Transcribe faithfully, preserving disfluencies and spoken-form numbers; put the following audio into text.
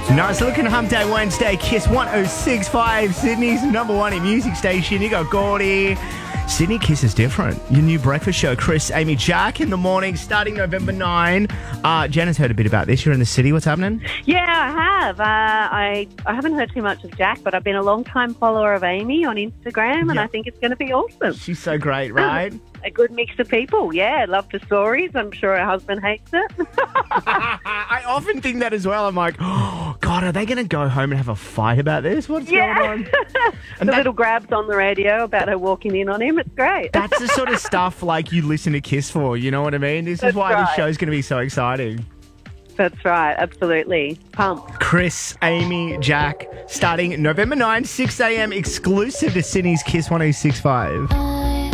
Nice looking Hump Day Wednesday. Kiss one oh six point five, Sydney's number one in music station. You got Gordy. Sydney Kiss is different. Your new breakfast show, Chris, Amy, Jack in the morning, starting November ninth. Uh, Jen has heard a bit about this. You're in the city. What's happening? Yeah, I have. Uh, I I haven't heard too much of Jack, but I've been a long-time follower of Amy on Instagram, and Yeah. I think it's going to be awesome. She's so great, right? A good mix of people. Yeah, love the stories. I'm sure her husband hates it. I often think that as well. I'm like, oh, God, are they going to go home and have a fight about this? What's yeah. going on? the And that- little grabs on the radio about her walking in on him. It's great. That's the sort of stuff like you listen to Kiss for. You know what I mean? This is That's why this right. show's going to be so exciting. That's right. Absolutely. Pumped. Chris, Amy, Jack, starting November ninth, six a.m. exclusive to Sydney's Kiss one oh six point five.